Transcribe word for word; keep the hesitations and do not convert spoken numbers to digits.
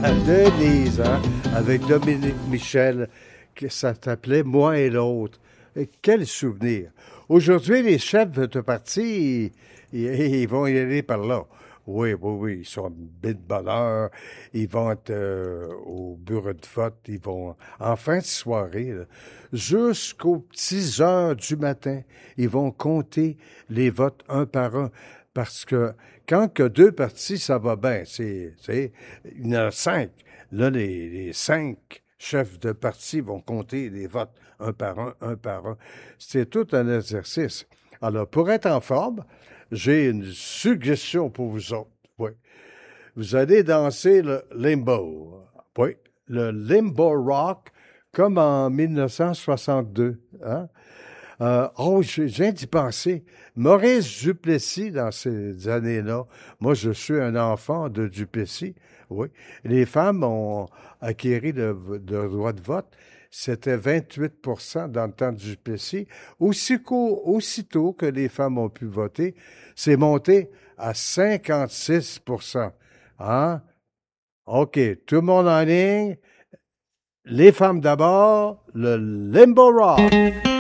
Denise, hein, avec Dominique Michel, que ça s'appelait Moi et l'autre. Et quel souvenir. Aujourd'hui, les chefs de parti, ils, ils- ils vont y aller par là. Oui, oui, oui, ils sont bien de bonne heure. Ils vont être euh, au bureau de vote. Ils vont, en fin de soirée, là, jusqu'aux petites heures du matin, ils vont compter les votes un par un. Parce que quand que deux partis, ça va bien. C'est, c'est, il y en a cinq. Là, les, les cinq chefs de parti vont compter les votes un par un, un par un. C'est tout un exercice. Alors, pour être en forme, j'ai une suggestion pour vous autres. Oui. Vous allez danser le limbo. Oui. Le limbo rock, comme en mille neuf cent soixante-deux. Hein? Euh, oh, je je viens d'y penser. Maurice Duplessis, dans ces années-là, moi, je suis un enfant de Duplessis, oui. Les femmes ont acquis le, le droit de vote. C'était vingt-huit pour cent dans le temps de Duplessis. Aussitôt, aussitôt que les femmes ont pu voter, c'est monté à cinquante-six pour cent. Hein? OK, tout le monde en ligne. Les femmes d'abord, le limbo rock.